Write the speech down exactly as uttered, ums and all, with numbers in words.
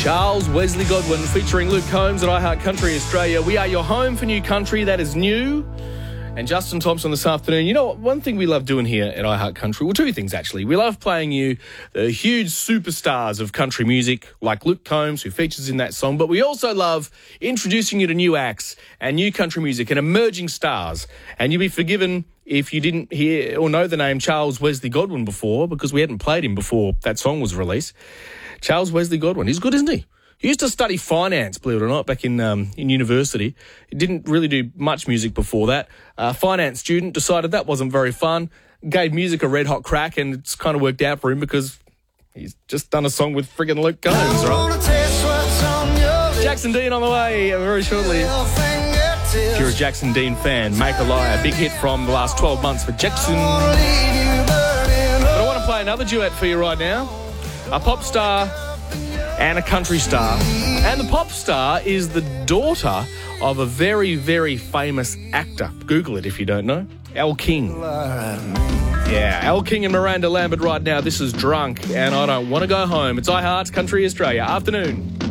Charles Wesley Godwin featuring Luke Combs at iHeart Country Australia. We are your home for new country that is new. And Justin Thompson this afternoon. You know what? One thing we love doing here at iHeart Country, well, two things actually. We love playing you the huge superstars of country music like Luke Combs, who features in that song. But we also love introducing you to new acts and new country music and emerging stars. And you'll be forgiven if you didn't hear or know the name Charles Wesley Godwin before, because we hadn't played him before that song was released. Charles Wesley Godwin. He's good, isn't he? He used to study finance, believe it or not, back in um, in university. He didn't really do much music before that. Uh, finance student, decided that wasn't very fun, gave music a red-hot crack, and it's kind of worked out for him because he's just done a song with friggin' Luke Combs, right? Jackson Dean on the way uh, very shortly. If you're a Jackson Dean fan, Make a Liar, big hit from the last twelve months for Jackson. But I want to play another duet for you right now. A pop star and a country star. And the pop star is the daughter of a very, very famous actor. Google it if you don't know. Elle King. Yeah, Elle King and Miranda Lambert right now. This is Drunk and I Don't Want to Go Home. It's iHeart Country Australia. Afternoon.